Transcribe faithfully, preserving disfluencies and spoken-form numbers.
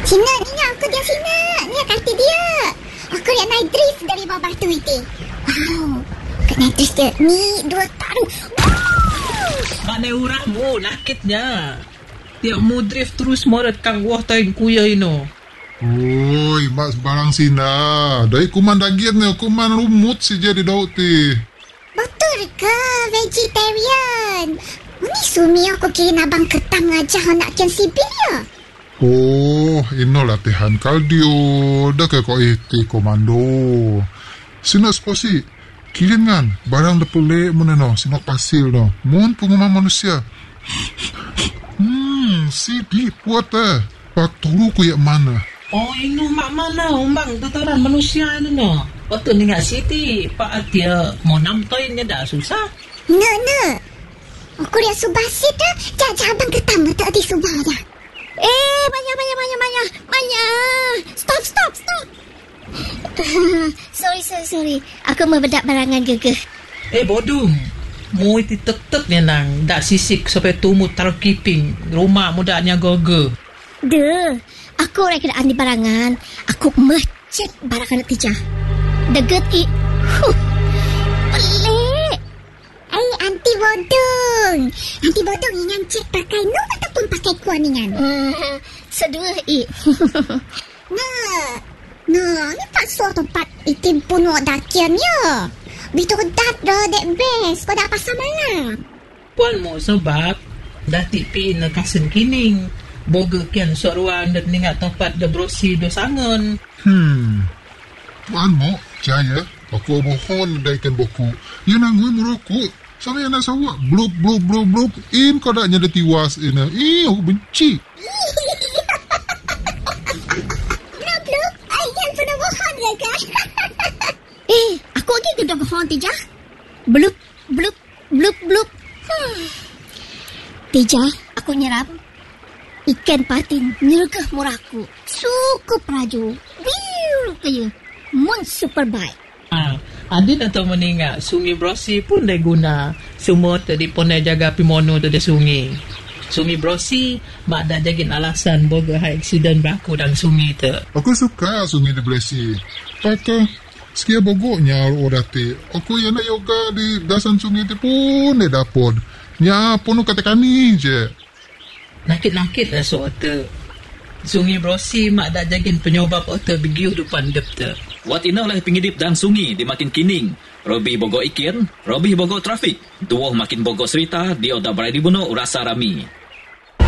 Sina, ni aku dia Sina. Ni kaki dia. Aku lihat naik drift dari bawah batu itu. Wow. Kat naik drift dia. Ni dua taruh. Wow. Mana urahmu nakitnya. Tiap mu drift terus morat kang wah tain kuya ino. Oi, mak barang Sina. Dari kuman daging ni, kuman rumut si jadi daud ti. Betul ke vegetarian? Ini sumi aku kira abang ketam ngajak anak kian sibil ya? Oh, ino latihan kardio. Dah ke kau iti komando. Sina sposi. Kilin kan, barang dah pelek mana no. Sina pasil no. Mohon pengumuman manusia. Hmm, sidi puat eh. Pak tolu ku yak mana? Oh, inu mak mana umbang tataran manusia ini no. Waktu ni ngak siti, pak dia mau namtoinnya dah susah. No, no. Aku lihat subah situ, jajah abang ketam tak di subah dah. Eh, banyak, banyak, banyak, banyak, banyak. Stop, stop, stop. sorry, sorry, sorry. Aku membedak barangan gegeh. Eh, bodong. Mu iti tek-tek ni nang. Dak sisik sampai tumut taruh kiping. Rumah mudanya goge. Duh, aku rekaan di barangan. Aku mecet barangan tijah. Deget i. Huh. Pelik. Eh, anti bodong. Anti bodong ingat cek pakai nu ataupun pakai kuaningan? Hmm, sedua i. Nah, nah, ni tak suatu tempat itim pun wak dakian ya. Bitu dat dah dek best. Kau dah pasal malam. Puan mo sebab dah tipi na kasen kining. Boga kian soruan dan ningat tempat dah brosi dah sangon. Hmm. Puan mo, jaya. Aku mohon daikan boku. Ya nangui merokok. Sama yang nak sawak. Blub, blub, blub, blub. In kau dah nyada tiwas. Ina. Eh, aku benci. Blub, blub. Ayah pernah mohon ke kan? Eh, aku lagi kena mohon Tijah. Blub, blub, blub, blub. Hmm. Tijah, aku nyerap. Ikan patin nyergah muraku. Cukup raju. Biu kaya. Mun super baik. Ah, adin atau meningat sungai Brosi pun dah guna. Semua tadi pun dah jaga pimono tu dah sungai. Sungai Brosi mak dah jagin alasan boga high accident berlaku dalam sungai tu. Aku suka sungai di Bresi. Pakai sekia bogoknya orati. Aku yang nak yoga di dasan sungai tu pun dah dapat. Ya pun katakan ni je. Nakit-nakit lah soal tu. Sungai Brosi mak dah jagin penyobab otak begiu depan dep tu. Wat inaulah pengidip dan sungi di makin kining. Robi bogo ikin, Robi bogo trafik. Duoh makin bogo cerita di odak beradi buno urasa rami.